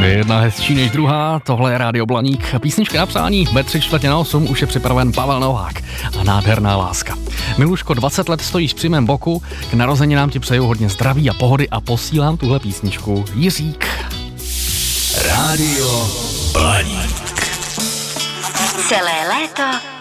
Jedna hezčí než druhá, tohle je Rádio Blaník. Písnička na přání ve 7:45 už je připraven Pavel Novák a Nádherná láska. Miluško, 20 let stojíš při mém boku, k narozeninám ti přeju hodně zdraví a pohody a posílám tuhle písničku. Jiřík. Rádio Blaník. Celé léto